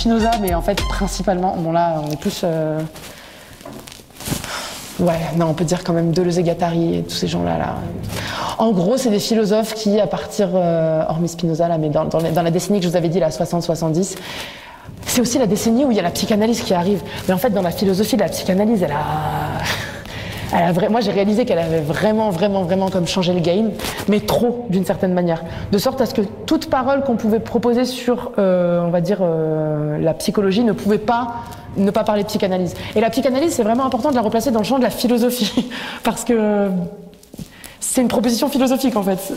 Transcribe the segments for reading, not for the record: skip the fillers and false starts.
Spinoza, mais en fait, principalement, bon là, on est plus... Ouais, non, on peut dire quand même Deleuze et Guattari et tous ces gens-là. Là. En gros, c'est des philosophes qui, à partir, hormis Spinoza, là, mais dans la décennie que je vous avais dit, la 60-70, c'est aussi la décennie où il y a la psychanalyse qui arrive. Mais en fait, dans la philosophie de la psychanalyse, moi, j'ai réalisé qu'elle avait vraiment comme changé le game, mais trop, d'une certaine manière. De sorte à ce que toute parole qu'on pouvait proposer sur, on va dire, la psychologie ne pouvait pas ne pas parler de psychanalyse. Et la psychanalyse, c'est vraiment important de la replacer dans le champ de la philosophie, parce que c'est une proposition philosophique, en fait.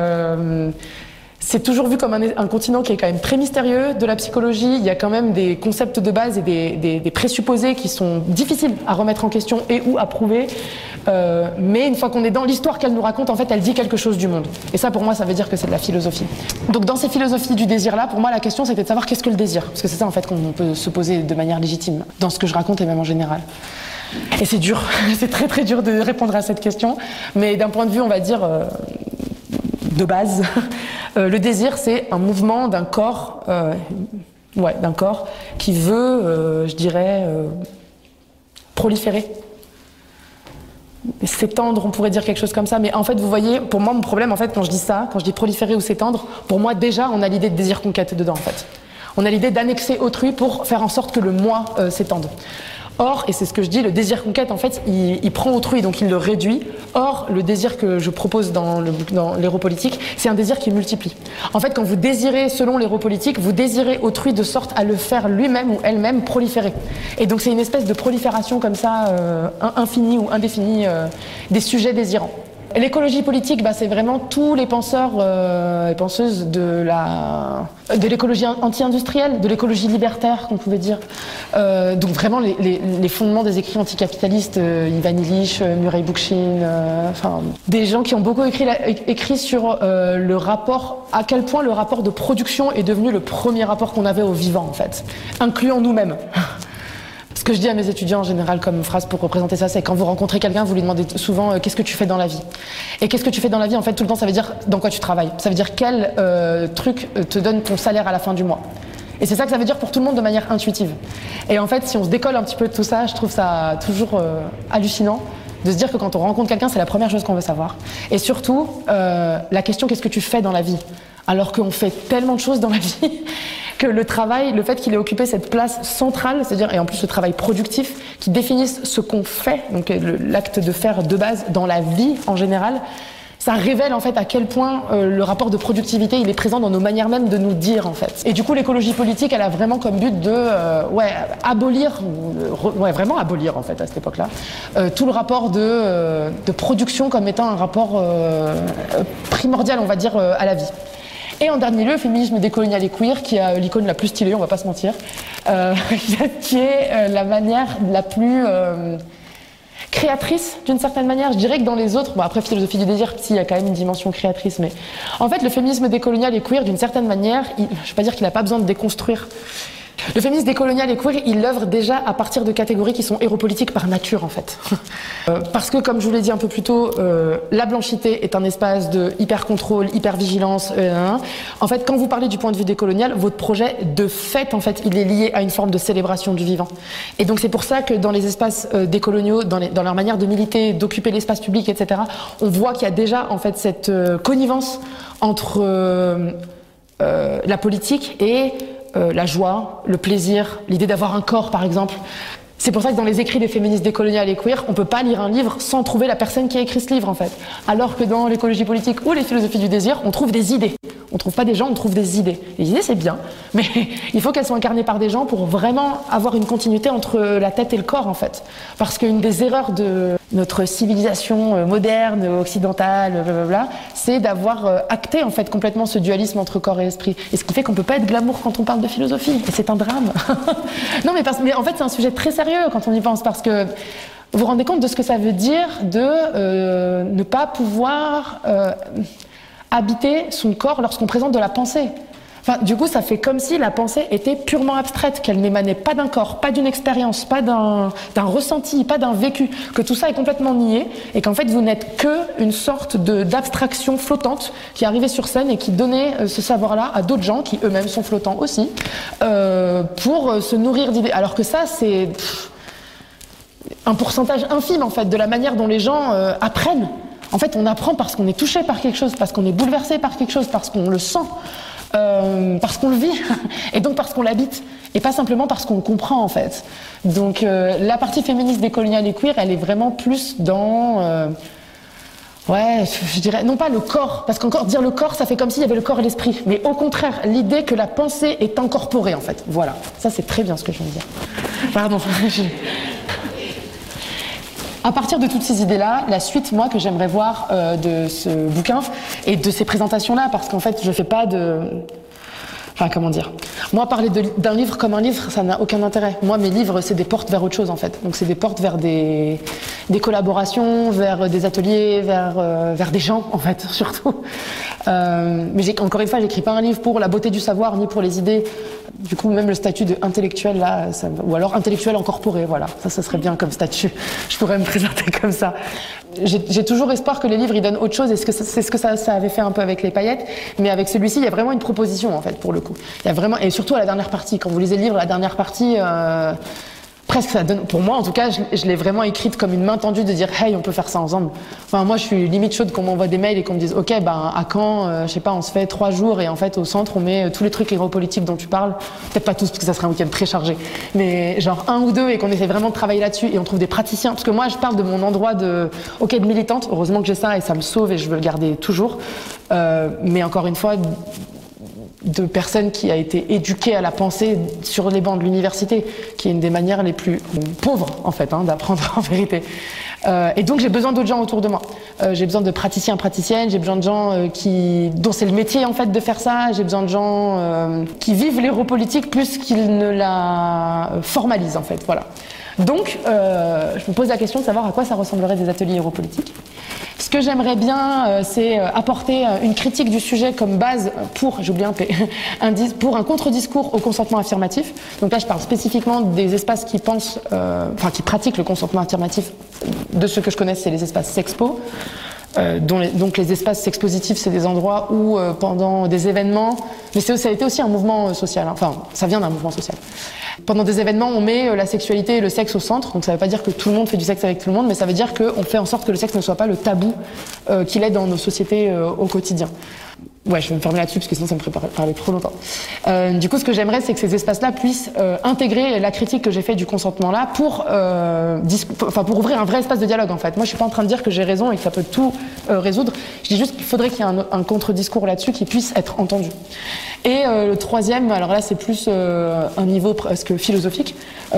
C'est toujours vu comme un continent qui est quand même très mystérieux de la psychologie. Il y a quand même des concepts de base et des présupposés qui sont difficiles à remettre en question et ou à prouver. Mais une fois qu'on est dans l'histoire qu'elle nous raconte, en fait, elle dit quelque chose du monde. Et ça, pour moi, ça veut dire que c'est de la philosophie. Donc, dans ces philosophies du désir-là, pour moi, la question, c'était de savoir qu'est-ce que le désir. Parce que c'est ça, en fait, qu'on peut se poser de manière légitime, dans ce que je raconte et même en général. Et c'est dur, c'est très dur de répondre à cette question. Mais d'un point de vue, on va dire... de base, le désir, c'est un mouvement d'un corps, d'un corps qui veut, je dirais, proliférer. S'étendre, on pourrait dire quelque chose comme ça, mais en fait, vous voyez, pour moi, mon problème, en fait, quand je dis ça, quand je dis proliférer ou s'étendre, pour moi, déjà, on a l'idée de désir conquête dedans, en fait. On a l'idée d'annexer autrui pour faire en sorte que le moi s'étende. Or, et c'est ce que je dis, le désir conquête, en fait, il prend autrui, donc il le réduit. Or, le désir que je propose dans l'héropolitique, c'est un désir qui multiplie. En fait, quand vous désirez, selon l'héropolitique, vous désirez autrui de sorte à le faire lui-même ou elle-même proliférer. Et donc, c'est une espèce de prolifération comme ça, infinie ou indéfinie, des sujets désirants. L'écologie politique, c'est vraiment tous les penseurs et penseuses de l'écologie anti-industrielle, de l'écologie libertaire, qu'on pouvait dire. Donc vraiment les fondements des écrits anticapitalistes, Ivan Illich, Murray Bookchin, des gens qui ont beaucoup écrit sur le rapport, à quel point le rapport de production est devenu le premier rapport qu'on avait au vivant, en fait, incluant nous-mêmes. Ce que je dis à mes étudiants en général comme phrase pour représenter ça, c'est quand vous rencontrez quelqu'un, vous lui demandez souvent qu'est-ce que tu fais dans la vie. Et qu'est-ce que tu fais dans la vie, en fait, tout le temps, ça veut dire dans quoi tu travailles. Ça veut dire quel truc te donne ton salaire à la fin du mois. Et c'est ça que ça veut dire pour tout le monde de manière intuitive. Et en fait, si on se décolle un petit peu de tout ça, je trouve ça toujours hallucinant de se dire que quand on rencontre quelqu'un, c'est la première chose qu'on veut savoir. Et surtout, la question qu'est-ce que tu fais dans la vie ? Alors qu'on fait tellement de choses dans la vie que le travail, le fait qu'il ait occupé cette place centrale, c'est-à-dire, et en plus le travail productif, qui définisse ce qu'on fait, donc l'acte de faire de base dans la vie en général, ça révèle en fait à quel point le rapport de productivité il est présent dans nos manières même de nous dire en fait. Et du coup l'écologie politique elle a vraiment comme but de abolir, vraiment abolir en fait à cette époque-là, tout le rapport de production comme étant un rapport primordial on va dire à la vie. Et en dernier lieu, le féminisme décolonial et queer, qui a l'icône la plus stylée, on va pas se mentir, qui est la manière la plus créatrice d'une certaine manière. Je dirais que dans les autres, après philosophie du désir, il y a quand même une dimension créatrice, mais en fait le féminisme décolonial et queer, d'une certaine manière, je ne vais pas dire qu'il n'a pas besoin de déconstruire. Le féminisme décolonial et queer, il œuvre déjà à partir de catégories qui sont héropolitiques par nature en fait. Parce que comme je vous l'ai dit un peu plus tôt, la blanchité est un espace de hyper-contrôle, hyper-vigilance. En fait, quand vous parlez du point de vue décolonial, votre projet de fait, en fait, il est lié à une forme de célébration du vivant. Et donc c'est pour ça que dans les espaces décoloniaux, dans leur manière de militer, d'occuper l'espace public, etc., on voit qu'il y a déjà en fait cette connivence entre la politique et la joie, le plaisir, l'idée d'avoir un corps par exemple. C'est pour ça que dans les écrits des féministes décoloniales et queer, on peut pas lire un livre sans trouver la personne qui a écrit ce livre en fait. Alors que dans l'écologie politique ou les philosophies du désir, on trouve des idées. On trouve pas des gens, on trouve des idées. Les idées c'est bien, mais il faut qu'elles soient incarnées par des gens pour vraiment avoir une continuité entre la tête et le corps en fait. Parce qu'une des erreurs de notre civilisation moderne, occidentale, blablabla, c'est d'avoir acté en fait complètement ce dualisme entre corps et esprit. Et ce qui fait qu'on peut pas être glamour quand on parle de philosophie. Et c'est un drame. Non mais en fait c'est un sujet très sérieux quand on y pense, parce que vous vous rendez compte de ce que ça veut dire de ne pas pouvoir habiter son corps lorsqu'on présente de la pensée. Enfin, du coup, ça fait comme si la pensée était purement abstraite, qu'elle n'émanait pas d'un corps, pas d'une expérience, pas d'un ressenti, pas d'un vécu, que tout ça est complètement nié, et qu'en fait, vous n'êtes qu'une sorte d'abstraction flottante qui arrivait sur scène et qui donnait ce savoir-là à d'autres gens qui eux-mêmes sont flottants aussi, pour se nourrir d'idées. Alors que ça, c'est un pourcentage infime, en fait, de la manière dont les gens apprennent. En fait, on apprend parce qu'on est touché par quelque chose, parce qu'on est bouleversé par quelque chose, parce qu'on le sent. Parce qu'on le vit, et donc parce qu'on l'habite, et pas simplement parce qu'on le comprend en fait. Donc la partie féministe décoloniale et queer, elle est vraiment plus dans... ouais, je dirais, non pas le corps, parce qu'encore dire le corps, ça fait comme s'il y avait le corps et l'esprit, mais au contraire, l'idée que la pensée est incorporée en fait. Voilà, ça c'est très bien ce que je viens de dire. Pardon. À partir de toutes ces idées-là, la suite, moi, que j'aimerais voir de ce bouquin et de ces présentations-là, parce qu'en fait, je fais pas de... Enfin, comment dire? Moi, parler d'un livre comme un livre, ça n'a aucun intérêt. Moi, mes livres, c'est des portes vers autre chose, en fait. Donc, c'est des portes vers des collaborations, vers des ateliers, vers des gens, en fait, surtout. Mais encore une fois, j'écris pas un livre pour la beauté du savoir, ni pour les idées. Du coup, même le statut d'intellectuel, là, ou alors intellectuel incorporé, voilà. Ça serait bien comme statut. Je pourrais me présenter comme ça. J'ai toujours espoir que les livres, ils donnent autre chose, et c'est ce que ça avait fait un peu avec les paillettes. Mais avec celui-ci, il y a vraiment une proposition, en fait, pour le coup. Il y a vraiment, et surtout à la dernière partie. Quand vous lisez le livre, la dernière partie, presque ça donne, pour moi en tout cas, je l'ai vraiment écrite comme une main tendue de dire hey, on peut faire ça ensemble. Enfin, moi je suis limite chaude qu'on m'envoie des mails et qu'on me dise ok, ben à quand, je sais pas, on se fait 3 jours et en fait au centre on met tous les trucs héropolitiques dont tu parles, peut-être pas tous parce que ça serait un week-end très chargé, mais genre 1 ou 2 et qu'on essaie vraiment de travailler là-dessus et on trouve des praticiens, parce que moi je parle de mon endroit de militante, heureusement que j'ai ça et ça me sauve et je veux le garder toujours, mais encore une fois, de personnes qui a été éduquée à la pensée sur les bancs de l'université, qui est une des manières les plus pauvres en fait d'apprendre en vérité. Et donc j'ai besoin d'autres gens autour de moi. J'ai besoin de praticiens, praticiennes, j'ai besoin de gens dont c'est le métier en fait de faire ça. J'ai besoin de gens qui vivent l'héropolitique plus qu'ils ne la formalisent en fait. Voilà. Donc je me pose la question de savoir à quoi ça ressemblerait des ateliers héropolitiques. Ce que j'aimerais bien, c'est apporter une critique du sujet comme base pour, j'ai oublié un P, pour un contre-discours au consentement affirmatif. Donc là, je parle spécifiquement des espaces qui pensent, qui pratiquent le consentement affirmatif. De ceux que je connais, c'est les espaces sexpo. Donc les espaces sexpositifs, c'est des endroits où pendant des événements, mais ça a été aussi un mouvement social, enfin ça vient d'un mouvement social. Pendant des événements, on met la sexualité et le sexe au centre, donc ça ne veut pas dire que tout le monde fait du sexe avec tout le monde, mais ça veut dire qu'on fait en sorte que le sexe ne soit pas le tabou qu'il est dans nos sociétés au quotidien. Ouais, je vais me fermer là-dessus parce que sinon ça me ferait parler trop longtemps. Du coup, ce que j'aimerais, c'est que ces espaces-là puissent intégrer la critique que j'ai faite du consentement-là pour ouvrir un vrai espace de dialogue, en fait. Moi, je suis pas en train de dire que j'ai raison et que ça peut tout résoudre. Je dis juste qu'il faudrait qu'il y ait un contre-discours là-dessus qui puisse être entendu. Et le troisième, alors là, c'est plus un niveau presque philosophique.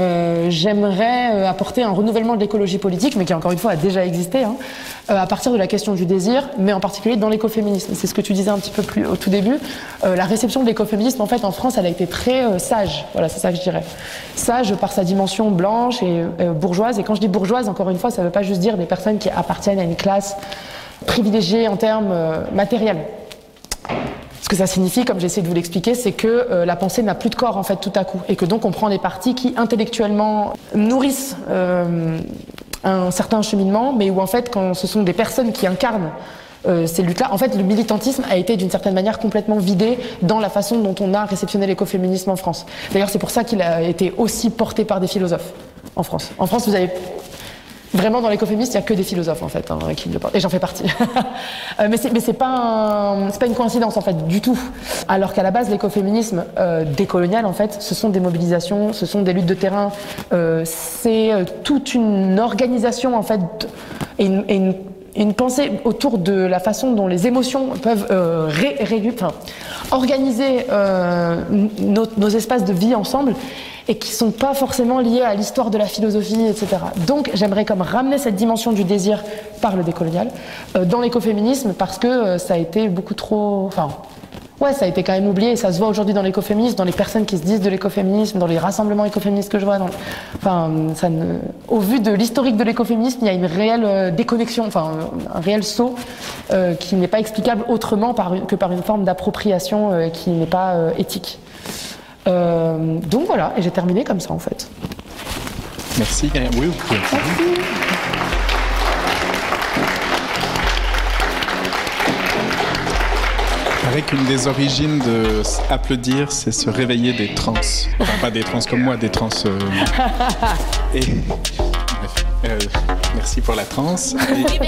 J'aimerais apporter un renouvellement de l'écologie politique, mais qui encore une fois a déjà existé, à partir de la question du désir, mais en particulier dans l'écoféminisme. C'est ce que tu disais un petit peu plus au tout début. La réception de l'écoféminisme, en fait, en France, elle a été très sage. Voilà, c'est ça que je dirais. Sage par sa dimension blanche et bourgeoise. Et quand je dis bourgeoise, encore une fois, ça ne veut pas juste dire des personnes qui appartiennent à une classe privilégiée en termes matériels. Ce que ça signifie, comme j'essaie de vous l'expliquer, c'est que la pensée n'a plus de corps en fait tout à coup, et que donc on prend des parties qui intellectuellement nourrissent un certain cheminement, mais où en fait quand ce sont des personnes qui incarnent ces luttes-là, en fait le militantisme a été d'une certaine manière complètement vidé dans la façon dont on a réceptionné l'écoféminisme en France. D'ailleurs c'est pour ça qu'il a été aussi porté par des philosophes en France. En France vous avez... Vraiment, dans l'écoféminisme, il n'y a que des philosophes, en fait, qui le portent. Et j'en fais partie. Mais c'est pas une coïncidence, en fait, du tout. Alors qu'à la base, l'écoféminisme décolonial, en fait, ce sont des mobilisations, ce sont des luttes de terrain, c'est toute une organisation, en fait, et une pensée autour de la façon dont les émotions peuvent organiser nos espaces de vie ensemble, et qui sont pas forcément liés à l'histoire de la philosophie, etc. Donc j'aimerais comme ramener cette dimension du désir par le décolonial dans l'écoféminisme, parce que ça a été beaucoup trop... Enfin, Ouais, ça a été quand même oublié et ça se voit aujourd'hui dans l'écoféminisme, dans les personnes qui se disent de l'écoféminisme, dans les rassemblements écoféministes que je vois. Au vu de l'historique de l'écoféminisme, il y a une réelle déconnexion, un réel saut qui n'est pas explicable autrement que par une forme d'appropriation qui n'est pas éthique. Donc voilà, et j'ai terminé comme ça en fait. Merci. Oui, vous pouvez. Merci. Il paraît qu'une des origines de applaudir, c'est se réveiller des trans. Enfin, pas des trans comme moi, des trans. Et bref, merci pour la transe. Et...